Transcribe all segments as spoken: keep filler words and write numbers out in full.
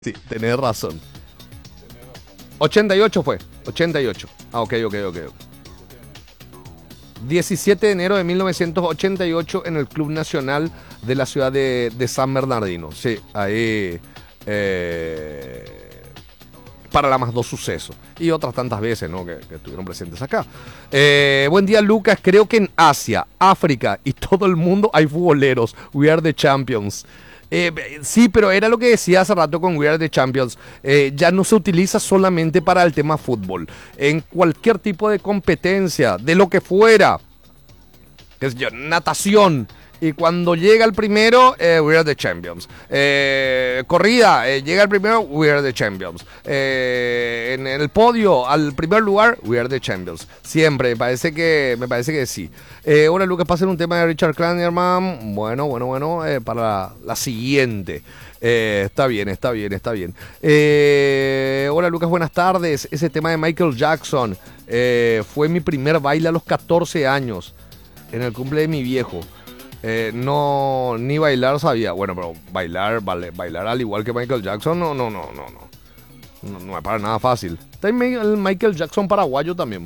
Sí, tenés razón. ochenta y ocho fue. ochenta y ocho. Ah, ok, ok, ok. diecisiete de enero de mil novecientos ochenta y ocho en el Club Nacional de la ciudad de, de San Bernardino. Sí, ahí. Eh, para la más dos sucesos. Y otras tantas veces, ¿no? Que, que estuvieron presentes acá. Eh, buen día, Lucas. Creo que en Asia, África y todo el mundo hay futboleros. We are the champions. Eh, sí, pero era lo que decía hace rato con We Are the Champions. Eh, ya no se utiliza solamente para el tema fútbol. En cualquier tipo de competencia, de lo que fuera, qué sé yo, natación. Y cuando llega el primero, eh, We Are the Champions. Eh, corrida, eh, llega el primero, We Are the Champions. Eh, en el podio, al primer lugar, We Are the Champions. Siempre, me parece que, me parece que sí. Eh, hola, Lucas, pasen un tema de Richard Kleinerman. Bueno, bueno, bueno, eh, para la, la siguiente. Eh, está bien, está bien, está bien. Eh, hola, Lucas, buenas tardes. Ese tema de Michael Jackson eh, fue mi primer baile a los catorce años, en el cumple de mi viejo. Eh, no, ni bailar sabía. Bueno, pero bailar, vale, bailar al igual que Michael Jackson, no, no, no, no, no. No, no es para nada fácil. Está el Michael Jackson paraguayo también.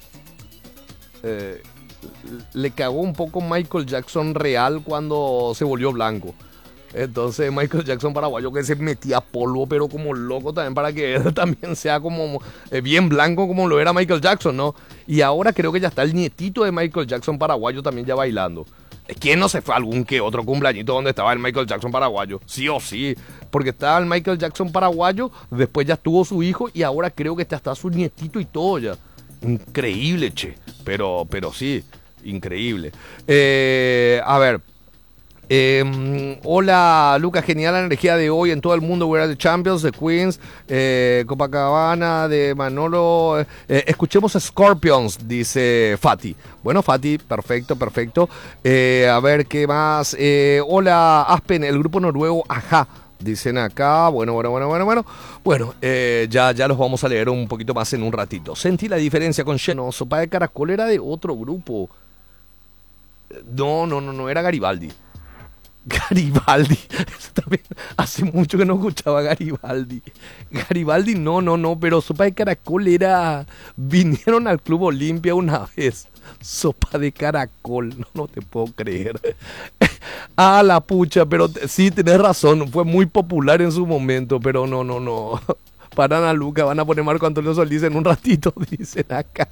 Eh, le cagó un poco Michael Jackson real cuando se volvió blanco. Entonces Michael Jackson paraguayo que se metía polvo, pero como loco también, para que él también sea como eh, bien blanco como lo era Michael Jackson, ¿no? Y ahora creo que ya está el nietito de Michael Jackson paraguayo también ya bailando. ¿Quién no se fue a algún que otro cumpleañito donde estaba el Michael Jackson paraguayo? Sí o sí, porque estaba el Michael Jackson paraguayo, después ya estuvo su hijo y ahora creo que está su nietito y todo ya. Increíble, che. Pero, pero sí, increíble. Eh, a ver. Eh, hola, Lucas, genial la energía de hoy en todo el mundo. We Are the Champions, de Queens, eh, Copacabana, de Manolo. Eh, escuchemos Scorpions, dice Fati. Bueno, Fati, perfecto, perfecto. Eh, a ver, ¿qué más? Eh, hola, Aspen, el grupo noruego, ajá. Dicen acá, bueno, bueno, bueno, bueno, bueno. Bueno, eh, ya, ya los vamos a leer un poquito más en un ratito. Sentí la diferencia con Sheno. Sopa de Caracol era de otro grupo. No, no, no, no, era Garibaldi. Garibaldi, también hace mucho que no escuchaba Garibaldi. Garibaldi, no, no, no, pero Sopa de Caracol era. Vinieron al Club Olimpia una vez. Sopa de Caracol, no, no te puedo creer. Ah, la pucha, pero sí, tenés razón, fue muy popular en su momento, pero no, no, no. Paran a Luca, van a poner Marco Antonio Solís en un ratito, dicen acá.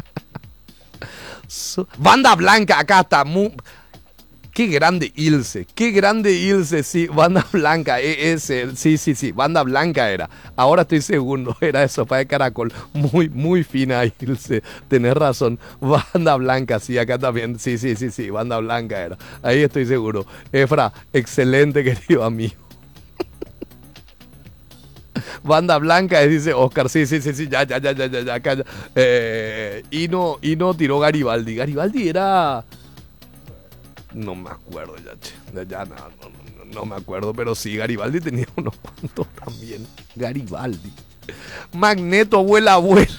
So, Banda Blanca, acá está. Muy, qué grande Ilse, qué grande Ilse, sí, Banda Blanca, ese, sí, sí, sí, Banda Blanca era. Ahora estoy seguro, era de Sopa de Caracol, muy, muy fina Ilse, tenés razón. Banda Blanca, sí, acá también, sí, sí, sí, sí, Banda Blanca era. Ahí estoy seguro. Efra, excelente, querido amigo. Banda Blanca, dice Oscar, sí, sí, sí, sí, ya, ya, ya, ya, ya, ya, acá, ya. Eh, y no, y no tiró Garibaldi. Garibaldi era... No me acuerdo ya, che. Ya, ya no, no, no, no me acuerdo, pero sí, Garibaldi tenía unos cuantos también. Garibaldi. Magneto, abuela, abuela.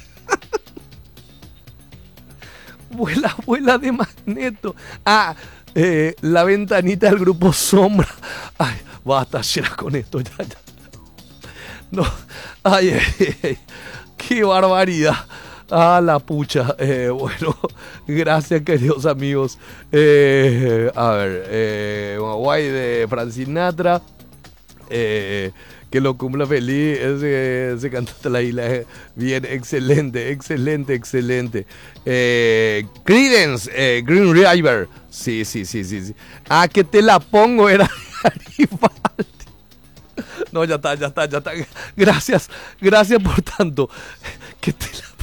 Vuela, abuela de Magneto. Ah, eh, la ventanita del grupo Sombra. Ay, basta, llena con esto, ya, ya. No, ay, ay, ay, qué barbaridad. Ah, la pucha. Eh, bueno, gracias, queridos amigos. Eh, a ver, eh, Guay de Francinatra. Eh, que lo cumpla feliz. Ese, ese cantante la isla. Bien, excelente, excelente, excelente. Eh, Creedence, eh, Green River. Sí, sí, sí, sí, sí. Ah, que te la pongo, era Garibaldi. No, ya está, ya está, ya está. Gracias, gracias por tanto. Que te la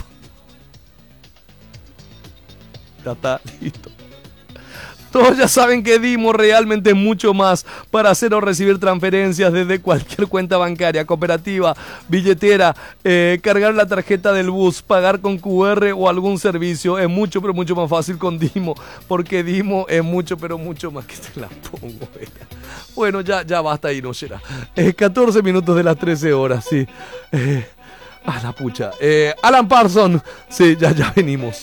Ya está, listo. Todos ya saben que dimos realmente mucho más para hacer o recibir transferencias desde cualquier cuenta bancaria, cooperativa, billetera, eh, cargar la tarjeta del bus, pagar con Q R o algún servicio. Es mucho, pero mucho más fácil con Dimo, porque Dimo es mucho, pero mucho más. Que te la pongo, era. Bueno, ya, ya basta ahí, no será. Eh, catorce minutos de las trece horas, sí. Eh, a la pucha. Eh, Alan Parsons, sí, ya, ya venimos.